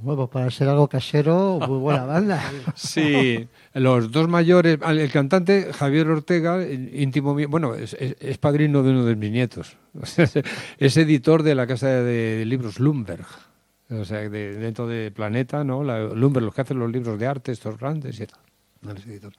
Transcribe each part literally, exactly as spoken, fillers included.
Bueno, para ser algo casero, muy buena banda. Sí, los dos mayores, el cantante Javier Ortega, íntimo mío, bueno, es, es, es padrino de uno de mis nietos, es editor de la casa de libros Lumberg, o sea, de, dentro de Planeta, ¿no? La, Lumberg, los que hacen los libros de arte, estos grandes y tal, no es editor.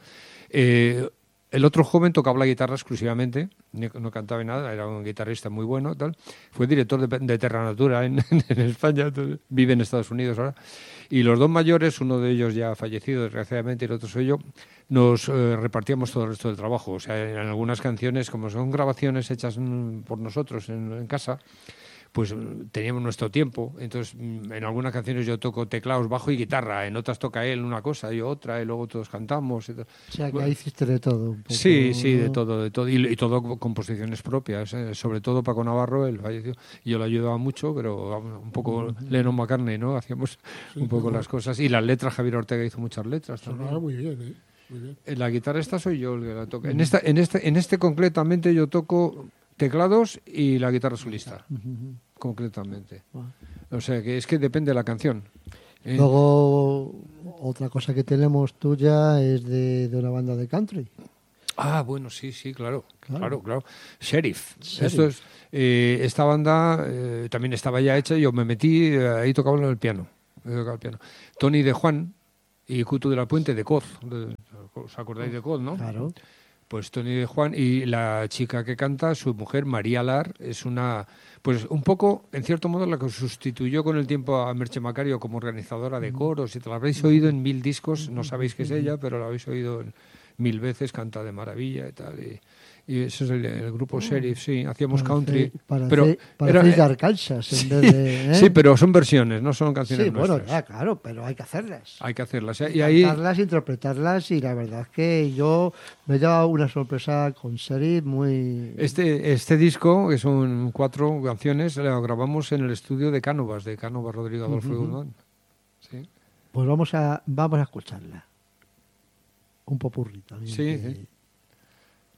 Eh, El otro joven tocaba la guitarra exclusivamente, no cantaba nada, era un guitarrista muy bueno, tal. Fue director de, de Terra Natura en, en España, entonces, vive en Estados Unidos ahora. Y los dos mayores, uno de ellos ya ha fallecido desgraciadamente y el otro soy yo, nos eh, repartíamos todo el resto del trabajo. O sea, en algunas canciones, como son grabaciones hechas mm, por nosotros en, en casa, pues teníamos nuestro tiempo. Entonces, en algunas canciones yo toco teclados, bajo y guitarra, en otras toca él una cosa, yo otra, y luego todos cantamos. Y o sea, que ahí hiciste de todo un poco. Sí, sí, de todo, de todo. Y, y todo composiciones propias, ¿eh? Sobre todo Paco Navarro, él falleció. Y yo le ayudaba mucho, pero un poco uh-huh. Lennon McCartney, ¿no? Hacíamos sí, un poco las cosas. Y las letras, Javier Ortega hizo muchas letras también. Sonaba muy bien, ¿eh? Muy bien. En la guitarra esta soy yo el que la toca. Uh-huh. En, esta, en, este, en este concretamente yo toco teclados y la guitarra solista. Uh-huh. Concretamente. Wow. O sea, que es que depende de la canción. ¿eh? Luego, otra cosa que tenemos tuya es de, de una banda de country. Ah, bueno, sí, sí, claro, claro, claro. claro. Sheriff. Sheriff. Esto es, eh, esta banda eh, también estaba ya hecha y yo me metí, eh, ahí tocaba el piano, tocaba el piano. Tony de Juan y Cutu de la Puente de Coz. De, ¿os acordáis de Coz, no? Claro. Pues Tony de Juan y la chica que canta, su mujer, María Lar, es una... Pues un poco, en cierto modo, la que sustituyó con el tiempo a Merche Macario como organizadora de coros. Y te la habréis oído en mil discos, no sabéis qué es ella, pero la habéis oído en mil veces, canta de maravilla y tal. Y, y ese es el, el grupo Sheriff, sí, hacíamos para country. Hacer, para pero hacer, para era, hacer Arkansas en vez de... ¿eh? Sí, pero son versiones, no son canciones sí, nuestras. Bueno, ya, claro, pero hay que hacerlas. Hay que hacerlas. ¿eh? Hay y ahí... cantarlas, interpretarlas, y la verdad es que yo me he dado una sorpresa con Sheriff muy... Este, este disco, que son cuatro canciones, lo grabamos en el estudio de Cánovas, de Cánovas Rodrigo Adolfo uh-huh. Guzmán. ¿Sí? Pues vamos a, vamos a escucharla. Un popurrí también. Sí, que... sí.